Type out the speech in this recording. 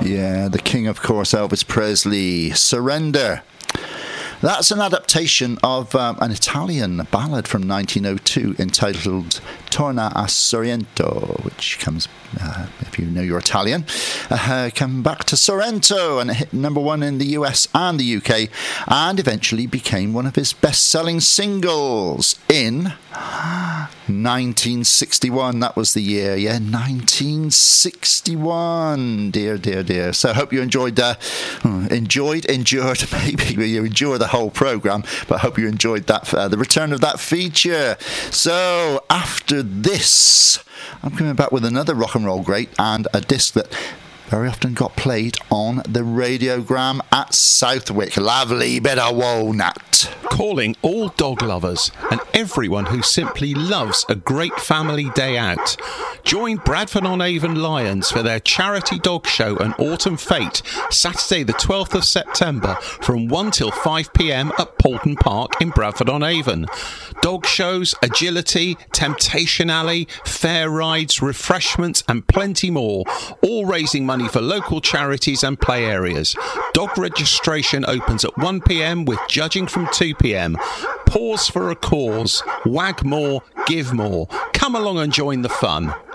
Yeah, the king, of course, Elvis Presley. Surrender. That's an adaptation of an Italian ballad from 1902 entitled Torna a Sorrento, which comes, if you know your Italian, come back to Sorrento, and it hit number one in the US and the UK, and eventually became one of his best-selling singles in 1961. That was the year, 1961. Dear. So I hope you endured, maybe you enjoy the whole programme, but I hope you enjoyed that, the return of that feature. So after this, I'm coming back with another rock and roll great and a disc that very often got played on the radiogram at Southwick. Lovely bit of walnut. Calling all dog lovers and everyone who simply loves a great family day out. Join Bradford-on-Avon Lions for their charity dog show and autumn fete, Saturday the 12th of September from 1 till 5 p.m. at Poulton Park in Bradford-on-Avon. Dog shows, agility, temptation alley, fair rides, refreshments and plenty more, all raising money for local charities and play areas. Dog registration opens at 1 p.m. with judging from 2 p.m. Pause for a cause. Wag more, give more. Come along and join the fun.